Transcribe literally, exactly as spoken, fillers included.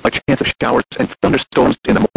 a chance of showers and thunderstorms in the